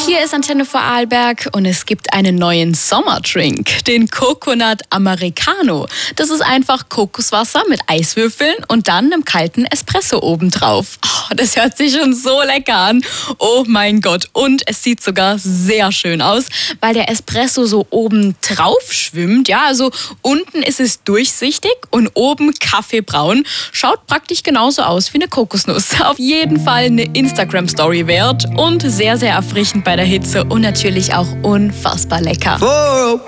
Hier ist Antenne Vorarlberg und es gibt einen neuen Sommerdrink, den Coconut Americano. Das ist einfach Kokoswasser mit Eiswürfeln und dann einem kalten Espresso obendrauf. Oh, das hört sich schon so lecker an. Oh mein Gott. Und es sieht sogar sehr schön aus, weil der Espresso so oben drauf schwimmt. Ja, also unten ist es durchsichtig und oben kaffeebraun. Schaut praktisch genauso aus wie eine Kokosnuss. Auf jeden Fall eine Instagram-Story wert und sehr, sehr erfrischend bei der Hitze und natürlich auch unfassbar lecker.